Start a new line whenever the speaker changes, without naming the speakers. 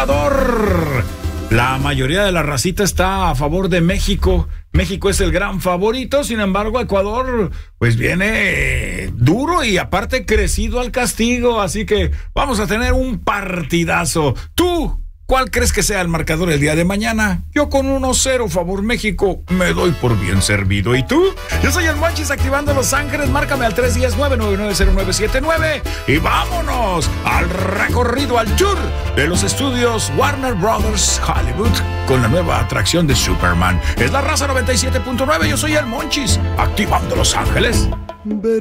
Ecuador. La mayoría de la racita está a favor de México. México es el gran favorito, sin embargo, Ecuador pues viene duro y aparte crecido al castigo, así que vamos a tener un partidazo. ¿Tú cuál crees que sea el marcador el día de mañana? Yo con 1-0 favor México me doy por bien servido. ¿Y tú? Yo soy el Monchis activando Los Ángeles, márcame al 310-999-0979 y vámonos al recorrido, al tour de los estudios Warner Brothers Hollywood con la nueva atracción de Superman. Es la Raza 97.9, yo soy el Monchis activando Los Ángeles.